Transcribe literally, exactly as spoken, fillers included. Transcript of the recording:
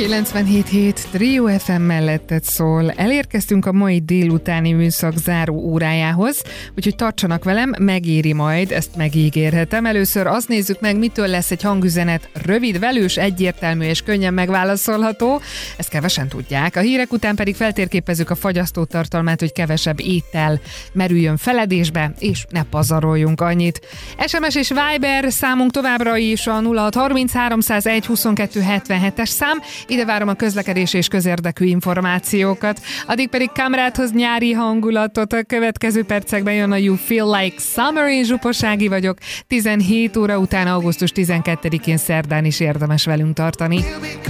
kilencvenhét hét Trio ef em melletted szól. Elérkeztünk a mai délutáni műszak záró órájához, úgyhogy tartsanak velem, megéri majd, ezt megígérhetem. Először azt nézzük meg, mitől lesz egy hangüzenet rövid, velős, egyértelmű és könnyen megválaszolható. Ezt kevesen tudják. A hírek után pedig feltérképezzük a fagyasztó tartalmát, hogy kevesebb étel merüljön feledésbe, és ne pazaroljunk annyit. es em es és Viber számunk továbbra is a nulla hat harminc háromszázegy huszonkettő hetvenhetes szám. Ide várom a közlekedés és közérdekű információkat. Addig pedig Kamrádhoz nyári hangulatot. A következő percekben jön a You Feel Like Summer, én Zsuposági vagyok. tizenhét óra után augusztus tizenkettedikén szerdán is érdemes velünk tartani.